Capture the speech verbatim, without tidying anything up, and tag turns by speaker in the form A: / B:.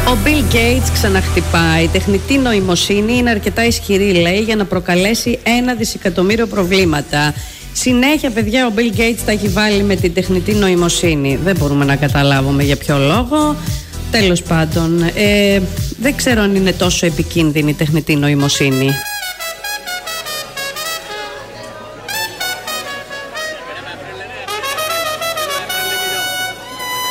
A: Ο Bill Gates ξαναχτυπάει. Η τεχνητή νοημοσύνη είναι αρκετά ισχυρή, λέει, για να προκαλέσει ένα δισεκατομμύριο προβλήματα. Συνέχεια, παιδιά, ο Bill Gates τα έχει βάλει με την τεχνητή νοημοσύνη. Δεν μπορούμε να καταλάβουμε για ποιο λόγο. Τέλος πάντων, ε, δεν ξέρω αν είναι τόσο επικίνδυνη η τεχνητή νοημοσύνη.